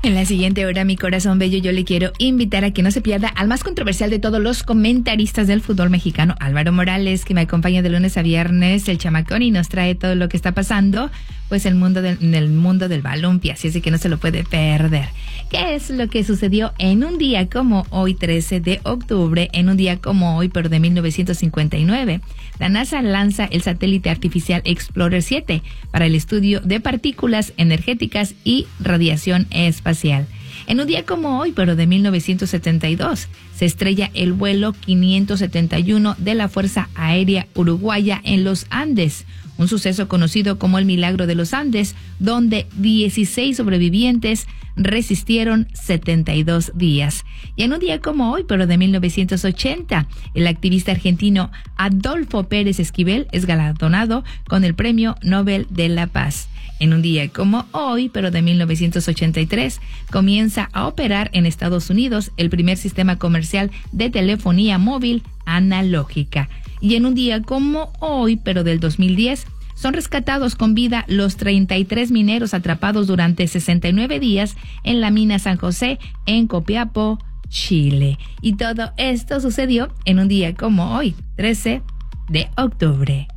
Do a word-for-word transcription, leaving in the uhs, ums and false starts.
En la siguiente hora, mi corazón bello, yo le quiero invitar a que no se pierda al más controversial de todos los comentaristas del fútbol mexicano, Álvaro Morales, que me acompaña de lunes a viernes, el chamacón, y nos trae todo lo que está pasando, pues el mundo del, en el mundo del balompié, así es que no se lo puede perder. ¿Qué es lo que sucedió en un día como hoy, trece de octubre, en un día como hoy, pero de mil novecientos cincuenta y nueve? La NASA lanza el satélite artificial Explorer siete para el estudio de partículas energéticas y radiación espacial. En un día como hoy, pero de mil novecientos setenta y dos, se estrella el vuelo quinientos setenta y uno de la Fuerza Aérea Uruguaya en los Andes, un suceso conocido como el Milagro de los Andes, donde dieciséis sobrevivientes resistieron setenta y dos días. Y en un día como hoy, pero de mil novecientos ochenta, el activista argentino Adolfo Pérez Esquivel es galardonado con el Premio Nobel de la Paz. En un día como hoy, pero de mil novecientos ochenta y tres, comienza a operar en Estados Unidos el primer sistema comercial de telefonía móvil analógica. Y en un día como hoy, pero del dos mil diez, son rescatados con vida los treinta y tres mineros atrapados durante sesenta y nueve días en la mina San José en Copiapó, Chile. Y todo esto sucedió en un día como hoy, trece de octubre.